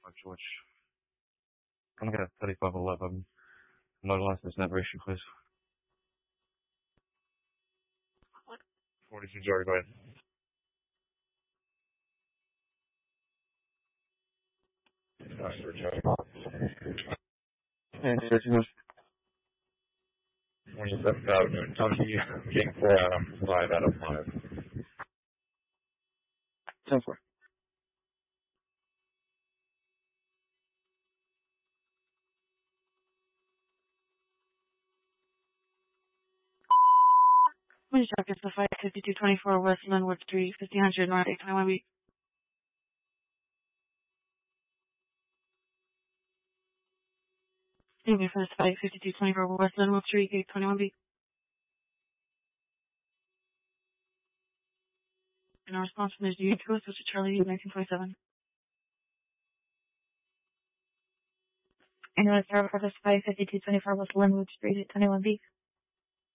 George. Can I get a 3511? No license, never issue, please. 42 Jerry, go ahead. Alright, sir, Jerry. And it's just 27th Avenue, Kentucky, King 4 Adam, 5 out of 5. 10-4. Please check it's the 5224 West Linwood Street, 1500 North 821B. Thank you for this fight, 5224 West Linwood Street, 821B. And our response from the G to us, which is Charlie, 1927. And our service for this fight, 5224 West Linwood Street, 821B.